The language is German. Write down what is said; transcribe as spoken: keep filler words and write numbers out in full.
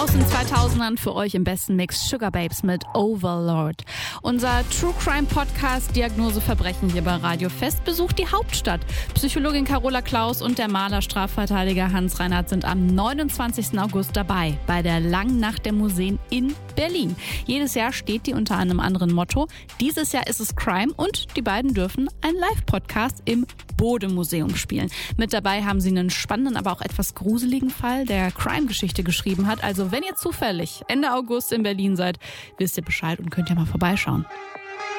Aus den zweitausendern für euch im besten Mix Sugar Babes mit Overlord. Unser True Crime Podcast Diagnose Verbrechen hier bei Radio Fest besucht die Hauptstadt. Psychologin Carola Klaus und der Maler Strafverteidiger Hans Reinhardt sind am neunundzwanzigsten August dabei bei der Langen Nacht der Museen in Berlin. Jedes Jahr steht die unter einem anderen Motto. Dieses Jahr ist es Crime und die beiden dürfen einen Live-Podcast im Bode-Museum spielen. Mit dabei haben sie einen spannenden, aber auch etwas gruseligen Fall, der Crime-Geschichte geschrieben hat. Also wenn ihr zufällig Ende August in Berlin seid, wisst ihr Bescheid und könnt ja mal vorbeischauen.